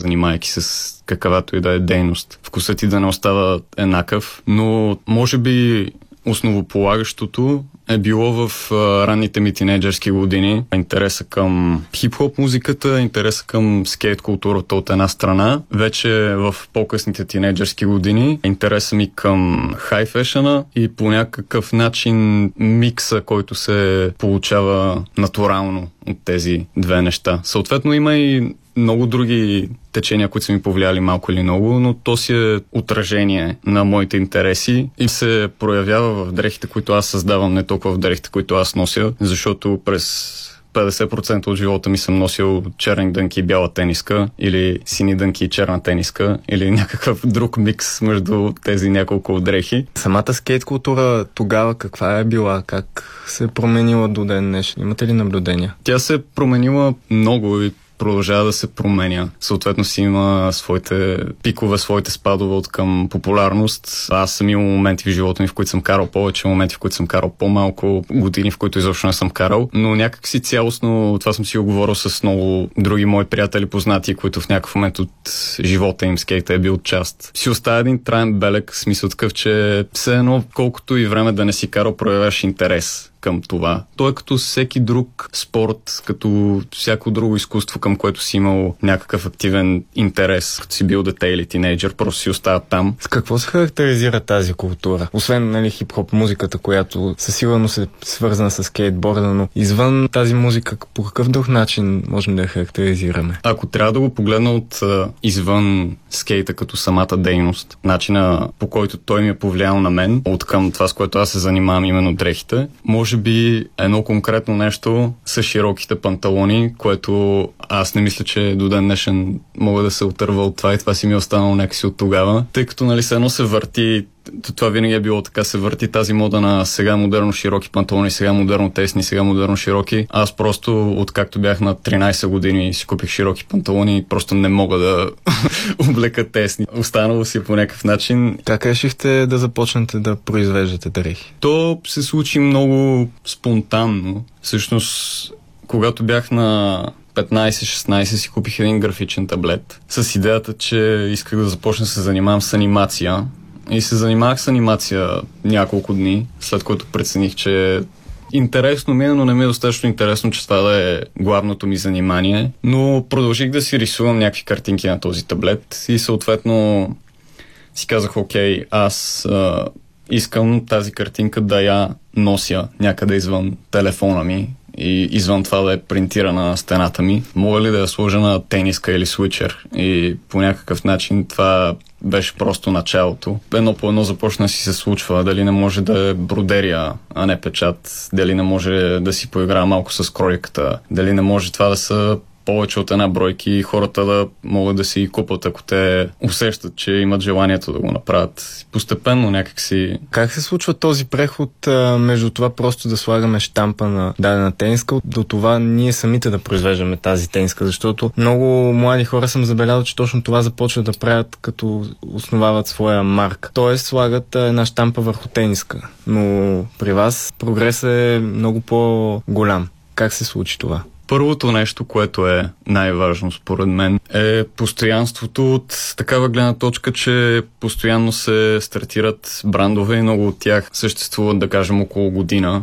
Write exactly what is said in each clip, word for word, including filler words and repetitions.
занимайки с каквато и да е дейност. Вкусът ти да не остава еднакъв, но може би основополагащото е било в а, ранните ми тинейджърски години. Интереса към хип-хоп музиката, интереса към скейт културата от една страна. Вече в по-късните тинейджърски години интереса ми към хай фешъна и по някакъв начин микса, който се получава натурално от тези две неща. Съответно има и много други течения, които са ми повлияли малко или много, но то си е отражение на моите интереси и се проявява в дрехите, които аз създавам, не толкова в дрехите, които аз нося, защото през петдесет процента от живота ми съм носил черни дънки и бяла тениска, или сини дънки и черна тениска, или някакъв друг микс между тези няколко дрехи. Самата скейт култура тогава каква е била? Как се е променила до ден днешен? Имате ли наблюдения? Тя се е променила много и продължава да се променя. Съответно си има своите пикове, своите спадове от към популярност. Аз съм имал моменти в живота ми, в които съм карал повече, моменти, в които съм карал по-малко, години, в които изобщо не съм карал. Но някак си цялостно, това съм си оговорил с много други мои приятели, познати, които в някакъв момент от живота им скейта е бил част. Си остава един траен белег, смисъл такъв, че все едно, колкото и време да не си карал, проявяваш интерес към това. Той е като всеки друг спорт, като всяко друго изкуство, към което си имал някакъв активен интерес, като си бил дете или тинейджър, просто си остава там. С какво се характеризира тази култура? Освен, нали, хип-хоп музиката, която със сигурност е свързана с скейтборда, но извън тази музика, по какъв друг начин можем да я характеризираме? Ако трябва да го погледна от а, извън скейта като самата дейност, начина по който той ми е повлиял на мен, от към това, с което аз се занимавам, именно дрехите, може би едно конкретно нещо са широките панталони, което аз не мисля, че до ден днешен мога да се отърва от това и това си ми е останало някакси от тогава. Тъй като, нали, се едно се върти, това винаги е било така, се върти тази мода на сега модерно широки панталони, сега модерно тесни, сега модерно широки. Аз просто, откакто бях на тринайсет години, си купих широки панталони и просто не мога да облека тесни. Останало си по някакъв начин. Как решихте да започнете да произвеждате дрехи? То се случи много спонтанно. Всъщност, когато бях на петнайсет-шестнайсет си купих един графичен таблет с идеята, че исках да започна да се занимавам с анимация. И се занимавах с анимация няколко дни, след което прецених, че интересно ми е, но не ми е достатъчно интересно, че това да е главното ми занимание. Но продължих да си рисувам някакви картинки на този таблет и съответно си казах, окей, аз а, искам тази картинка да я нося някъде извън телефона ми и извън това да е принтирана на стената ми. Мога ли да я сложа на тениска или свичер? И по някакъв начин това беше просто началото. Едно по едно започна да си се случва. Дали не може да е бродерия, а не печат. Дали не може да си поиграя малко с кройката. Дали не може това да са повече от една бройки и хората да могат да си купат, ако те усещат, че имат желанието да го направят. Постепенно някакси. Как се случва този преход а, между това просто да слагаме щампа на дадена тениска до това ние самите да произвеждаме тази тениска? Защото много млади хора съм забелязал, че точно това започват да правят, като основават своя марка. Тоест слагат а, една щампа върху тениска. Но при вас прогресът е много по-голям. Как се случи това? Първото нещо, което е най-важно според мен, е постоянството от такава гледна точка, че постоянно се стартират брандове и много от тях съществуват, да кажем, около година.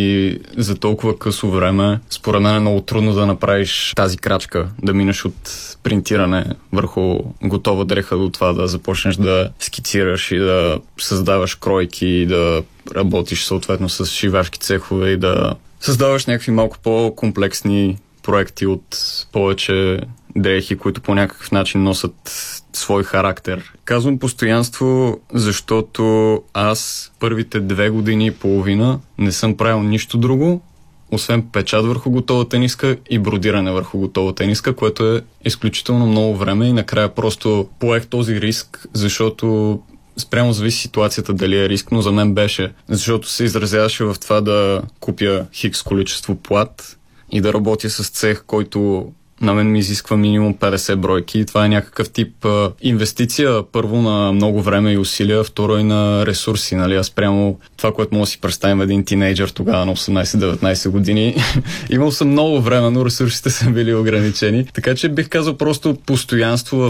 И за толкова късо време, според мен е много трудно да направиш тази крачка, да минеш от принтиране върху готова дреха до това да започнеш да скицираш и да създаваш кройки и да работиш съответно с шивашки цехове и да създаваш някакви малко по-комплексни проекти от повече дрехи, които по някакъв начин носят свой характер. Казвам постоянство, защото аз първите две години и половина не съм правил нищо друго, освен печат върху готова тениска и бродиране върху готова тениска, което е изключително много време и накрая просто поех този риск, защото спрямо зависи ситуацията дали е риск, но за мен беше, защото се изразяваше в това да купя хикс количество плат и да работя с цех, който на мен ми изисква минимум петдесет бройки. Това е някакъв тип а, инвестиция, първо на много време и усилия, второ и на ресурси. Нали? Аз прямо това, което мога да си представим един тинейджър тогава на осемнайсет-деветнайсет години, имал съм много време, но ресурсите са били ограничени. Така че бих казал просто постоянство